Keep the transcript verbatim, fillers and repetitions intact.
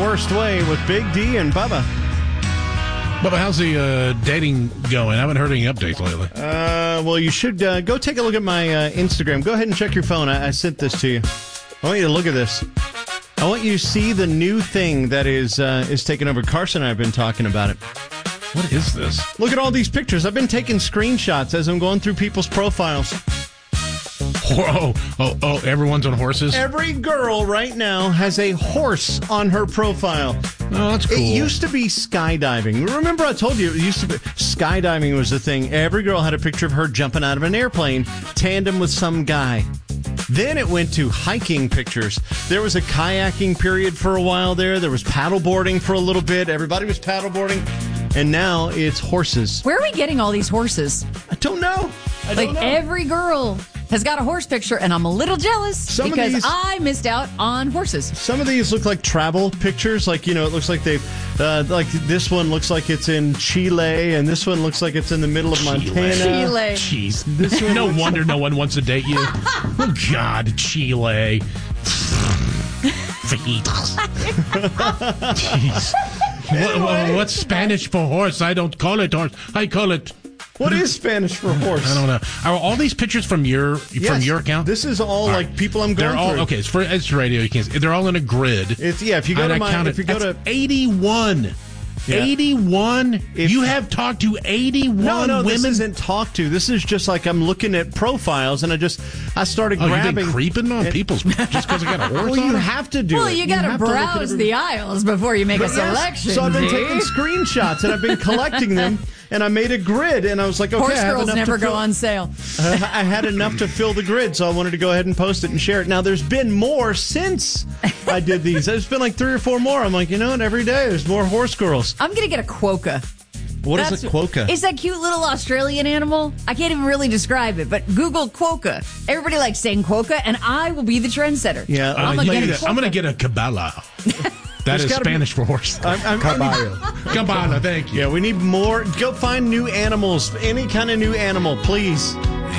worst way with Big D and Bubba. Bubba, how's the uh, dating going? I haven't heard any updates lately. Uh, well, you should uh, go take a look at my uh, Instagram. Go ahead and check your phone. I-, I sent this to you. I want you to look at this. I want you to see the new thing that is uh, is taking over. Carson and I have been talking about it. What is this? Look at all these pictures. I've been taking screenshots as I'm going through people's profiles. Oh, oh, oh, everyone's on horses? Every girl right now has a horse on her profile. Oh, that's cool. It used to be skydiving. Remember I told you, it used to be skydiving was the thing. Every girl had a picture of her jumping out of an airplane, tandem with some guy. Then it went to hiking pictures. There was a kayaking period for a while there. There was paddleboarding for a little bit. Everybody was paddleboarding. And now it's horses. Where are we getting all these horses? I don't know. I like don't know. Every girl has got a horse picture, and I'm a little jealous Some of because these- I missed out on horses. Some of these look like travel pictures. Like, you know, it looks like they've, uh, like this one looks like it's in Chile, and this one looks like it's in the middle of Montana. Chile. Jeez. This one No looks- wonder no one wants to date you. Oh, God, Chile. Jeez. What, what- what's Spanish for horse? I don't call it horse. I call it... What is Spanish for horse? I don't know. Are all these pictures from your from Yes. your account? This is all, All like right. people I'm going They're all through. okay. It's for it's radio. You can't. See. They're all in a grid. It's yeah. If you go And to I my, counted, if you go that's to eighty-one. Yeah. eighty-one. If- You have talked to eighty-one no, no, women. this isn't talk to. This is just like I'm looking at profiles, and I just I started Oh, you've grabbing. been creeping on It- people's just because I got a horse. Well, you on it? have to do Well, it. you got to have look at browse every- the aisles before you make a But yes, selection. So I've been see? taking screenshots, and I've been collecting them, and I made a grid, and I was like, okay, Horse I have girls enough never to fill, go on sale. I I had enough to fill the grid, so I wanted to go ahead and post it and share it. Now, there's been more since I did these. There's been like three or four more. I'm like, you know what? Every day there's more horse girls. I'm going to get a quokka. What is That's- a quokka? It's that cute little Australian animal. I can't even really describe it, but Google quokka. Everybody likes saying quokka, and I will be the trendsetter. Yeah, I'm, I'm gonna gonna get get a, I'm a gonna get a cabala. That There's is gotta be- Spanish for horse. I'm, I'm, Caballo. Cabala. Thank you. Yeah, we need more. Go find new animals. Any kind of new animal, please.